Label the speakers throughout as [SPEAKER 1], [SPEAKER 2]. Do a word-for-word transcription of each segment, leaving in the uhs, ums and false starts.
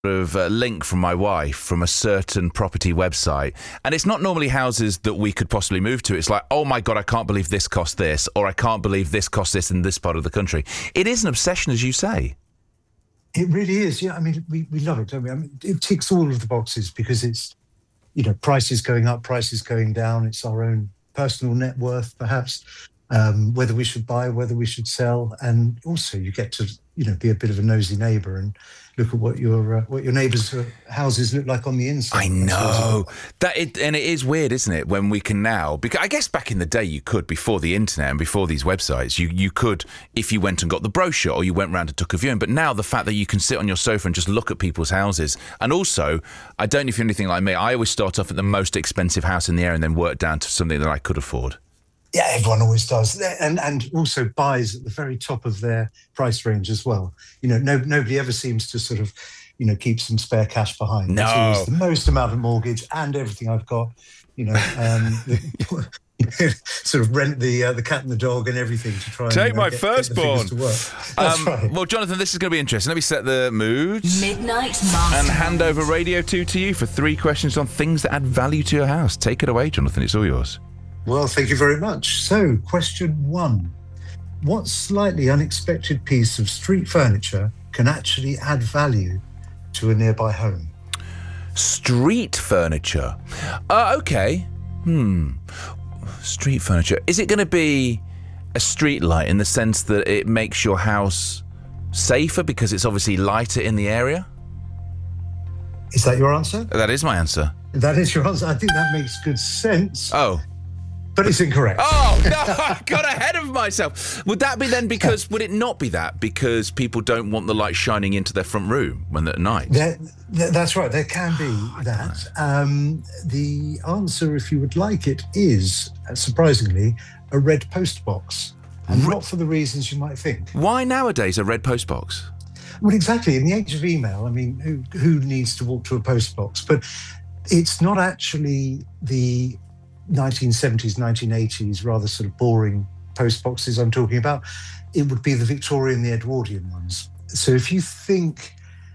[SPEAKER 1] of uh, link from my wife from a certain property website, and it's not normally houses that we could possibly move to. It's like, oh my God, I can't believe this cost this, or I can't believe this cost this in this part of the country. It is an obsession, as you say.
[SPEAKER 2] It really is. Yeah, I mean, we, we love it, don't we? I mean, it ticks all of the boxes because it's, you know, prices going up, prices going down. It's our own personal net worth, perhaps, um, whether we should buy, whether we should sell, and also you get to, you know, be a bit of a nosy neighbour and look at what your uh, what your neighbours' uh, houses look like on the inside.
[SPEAKER 1] I know that, it, and it is weird, isn't it? When we can now, because I guess back in the day you could, before the internet and before these websites, you you could, if you went and got the brochure or you went round and took a viewing. But now the fact that you can sit on your sofa and just look at people's houses, and also, I don't know if you're anything like me, I always start off at the most expensive house in the area and then work down to something that I could afford.
[SPEAKER 2] Yeah, everyone always does, and and also buys at the very top of their price range as well. You know, no, nobody ever seems to sort of, you know, keep some spare cash behind.
[SPEAKER 1] No,
[SPEAKER 2] it's always the most amount of mortgage and everything I've got. You know, um, the, sort of rent the uh, the cat and the dog and everything to try
[SPEAKER 1] take
[SPEAKER 2] and uh,
[SPEAKER 1] my
[SPEAKER 2] get,
[SPEAKER 1] firstborn.
[SPEAKER 2] Get the figures to work. That's
[SPEAKER 1] um,
[SPEAKER 2] right.
[SPEAKER 1] Well, Jonathan, this is going to be interesting. Let me set the mood.
[SPEAKER 3] Midnight Mastermind.
[SPEAKER 1] And hand over Radio two to you for three questions on things that add value to your house. Take it away, Jonathan. It's all yours.
[SPEAKER 2] Well, thank you very much. So, question one. What slightly unexpected piece of street furniture can actually add value to a nearby home?
[SPEAKER 1] Street furniture? Uh, okay. Hmm. Street furniture. Is it going to be a street light in the sense that it makes your house safer because it's obviously lighter in the area?
[SPEAKER 2] Is that your answer?
[SPEAKER 1] That is my answer.
[SPEAKER 2] That is your answer. I think that makes good sense.
[SPEAKER 1] Oh.
[SPEAKER 2] But it's incorrect.
[SPEAKER 1] Oh, no, I got ahead of myself. Would that be then because, would it not be that because people don't want the light shining into their front room when they're at night?
[SPEAKER 2] There, there, that's right. There can be oh, that. Um, the answer, if you would like it, is, uh, surprisingly, a red post box. And Re- not for the reasons you might think.
[SPEAKER 1] Why nowadays a red post box?
[SPEAKER 2] Well, exactly. In the age of email, I mean, who, who needs to walk to a post box? But it's not actually the nineteen seventies, nineteen eighties, rather sort of boring post boxes I'm talking about. It would be the Victorian, the Edwardian ones. So if you think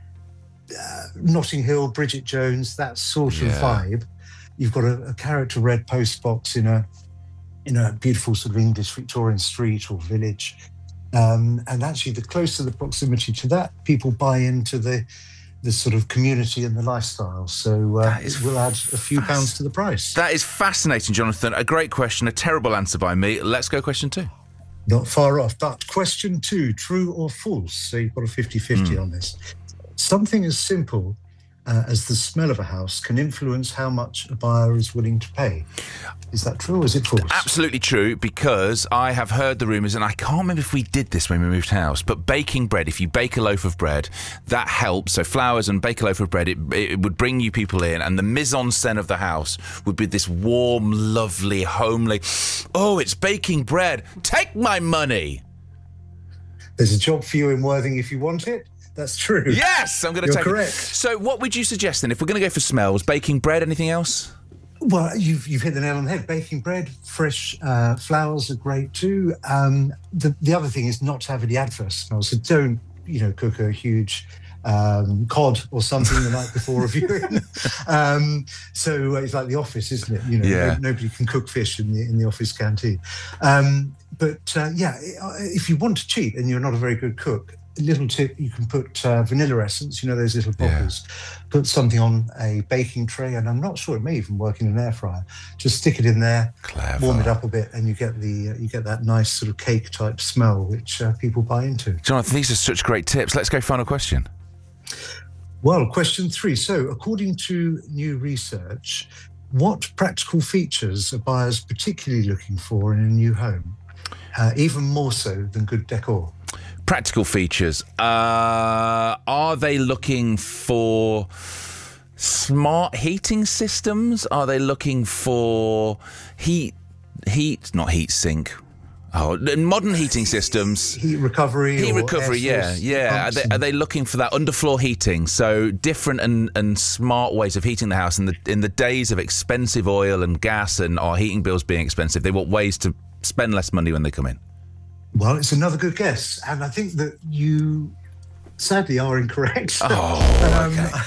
[SPEAKER 2] uh, Notting Hill, Bridget Jones, that sort
[SPEAKER 1] yeah.
[SPEAKER 2] of vibe, you've got a, a character red post box in a in a beautiful sort of English Victorian street or village. Um, and actually, the closer the proximity to that, people buy into the the sort of community and the lifestyle. So uh, it will add a few fast. pounds to the price.
[SPEAKER 1] That is fascinating, Jonathan. A great question, a terrible answer by me. Let's go question two.
[SPEAKER 2] Not far off, but question two, true or false? So you've got a fifty-fifty mm. on this. Something as simple uh, as the smell of a house can influence how much a buyer is willing to pay. Is that true or is it false?
[SPEAKER 1] Absolutely true, because I have heard the rumours, and I can't remember if we did this when we moved house, but baking bread, if you bake a loaf of bread, that helps. So flowers and bake a loaf of bread, it, it would bring you people in, and the mise-en-scène of the house would be this warm, lovely, homely, oh, it's baking bread, take my money.
[SPEAKER 2] There's a job for you in Worthing if you want it. That's true.
[SPEAKER 1] Yes, I'm going to
[SPEAKER 2] You're
[SPEAKER 1] take
[SPEAKER 2] correct.
[SPEAKER 1] it. So what would you suggest then? If we're going to go for smells, baking bread, anything else?
[SPEAKER 2] Well, you've you've hit the nail on the head. Baking bread, fresh uh, flowers are great too. Um, the the other thing is not to have any adverse smells. So don't, you know, cook a huge um, cod or something the night before a viewing. um, so it's like the office, isn't it? You know,
[SPEAKER 1] yeah.
[SPEAKER 2] no, nobody can cook fish in the in the office canteen. Um, but uh, yeah, if you want to cheat and you're not a very good cook, a little tip, you can put uh, vanilla essence, you know, those little poppers. Yeah. Put something on a baking tray, and I'm not sure, it may even work in an air fryer. Just stick it in there,
[SPEAKER 1] Clever.
[SPEAKER 2] warm it up a bit, and you get the uh, you get that nice sort of cake type smell, which uh, people buy into.
[SPEAKER 1] Jonathan, these are such great tips. Let's go final question.
[SPEAKER 2] Well, question three. So, according to new research, what practical features are buyers particularly looking for in a new home, uh, even more so than good decor?
[SPEAKER 1] Practical features. Uh, are they looking for smart heating systems? Are they looking for heat, heat, not heat sink? Oh, modern heating systems.
[SPEAKER 2] Heat recovery.
[SPEAKER 1] Heat
[SPEAKER 2] or
[SPEAKER 1] recovery, yeah, yeah. Are they, are they looking for that underfloor heating? So different and, and smart ways of heating the house. In the in the days of expensive oil and gas and our heating bills being expensive, they want ways to spend less money when they come in.
[SPEAKER 2] Well, it's another good guess. And I think that you sadly are incorrect.
[SPEAKER 1] Oh,
[SPEAKER 2] um,
[SPEAKER 1] okay.